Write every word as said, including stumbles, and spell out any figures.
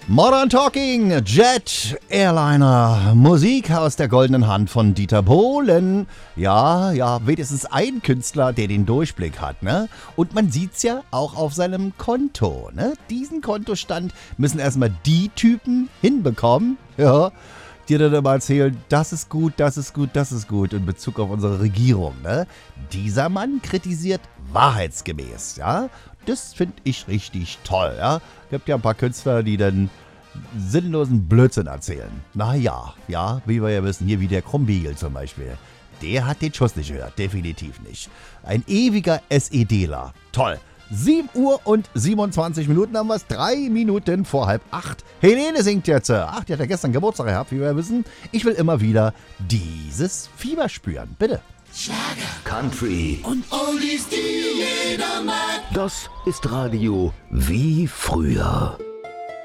Modern Talking, Jet Airliner, Musik aus der goldenen Hand von Dieter Bohlen. Ja, ja, wenigstens ein Künstler, der den Durchblick hat, ne? Und man sieht's ja auch auf seinem Konto, ne? Diesen Kontostand müssen erstmal die Typen hinbekommen, ja, die dann immer erzählen, das ist gut, das ist gut, das ist gut in Bezug auf unsere Regierung, ne? Dieser Mann kritisiert wahrheitsgemäß, ja? Das finde ich richtig toll, ja? Gibt ja ein paar Künstler, die dann sinnlosen Blödsinn erzählen. Naja, ja, wie wir ja wissen, hier wie der Krumbiegel zum Beispiel. Der hat den Schuss nicht gehört, definitiv nicht. Ein ewiger SEDler. Toll. sieben Uhr und siebenundzwanzig Minuten haben wir es, drei Minuten vor halb acht. Helene singt jetzt. Ach, die hat ja gestern Geburtstag gehabt, wie wir ja wissen. Ich will immer wieder dieses Fieber spüren. Bitte. Schlager, Country und Oldies, die jeder mag. Das ist Radio wie früher.